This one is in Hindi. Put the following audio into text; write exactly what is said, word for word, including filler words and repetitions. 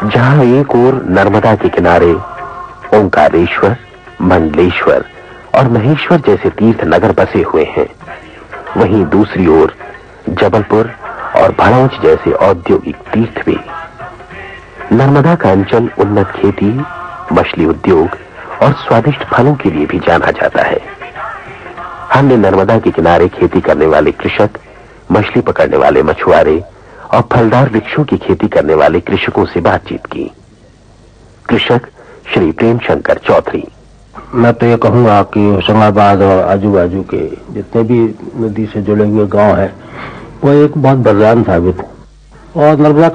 जहां एक ओर नर्मदा के किनारे ओंकारेश्वर, मंडलेश्वर और महेश्वर जैसे तीर्थ नगर बसे हुए हैं, वहीं दूसरी ओर जबलपुर और भड़ौच जैसे औद्योगिक तीर्थ भी। नर्मदा का अंचल उन्नत खेती, मछली उद्योग और स्वादिष्ट फलों के लिए भी जाना जाता है। हमने नर्मदा के किनारे खेती करने वाले कृषक, मछली पकड़ने वाले मछुआरे और फलदार वृक्षों की खेती करने वाले कृषकों से बातचीत की। कृषक श्री प्रेम शंकर चौधरी। मैं तो ये कहूँगा कि होशंगाबाद और आजू बाजू के जितने भी नदी से जुड़े हुए गांव हैं, वो एक बहुत वरदान साबित। और नर्मदा